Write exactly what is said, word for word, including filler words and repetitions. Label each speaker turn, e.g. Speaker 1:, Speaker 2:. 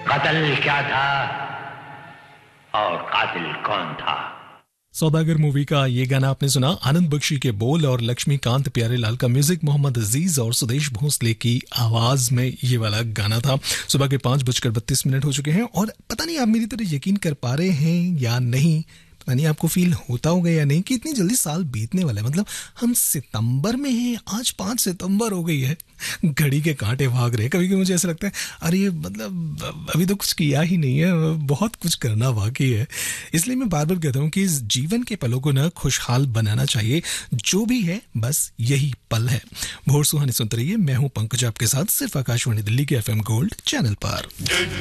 Speaker 1: कत्ल क्या था और कातिल कौन था।
Speaker 2: सौदागर मूवी का ये गाना आपने सुना। आनंद बख्शी के बोल और लक्ष्मीकांत प्यारेलाल का म्यूजिक, मोहम्मद अजीज और सुदेश भोसले की आवाज में ये वाला गाना था। सुबह के पांच बजकर बत्तीस मिनट हो चुके हैं और पता नहीं आप मेरी तरह यकीन कर पा रहे हैं या नहीं, पता नहीं आपको फील होता होगा या नहीं कि इतनी जल्दी साल बीतने वाला है। मतलब हम सितंबर में हैं, आज पाँच सितंबर हो गई है, घड़ी के कांटे भाग रहे हैं। कभी कभी मुझे ऐसा लगता है अरे ये मतलब अभी तो कुछ किया ही नहीं है, बहुत कुछ करना बाकी है। इसलिए मैं बार बार कहता हूँ कि इस जीवन के पलों को ना खुशहाल बनाना चाहिए। जो भी है बस यही पल है। भोर सुहानी सुनते रहिए, मैं हूँ पंकज आपके साथ, सिर्फ आकाशवाणी दिल्ली के एफ एम गोल्ड चैनल पर।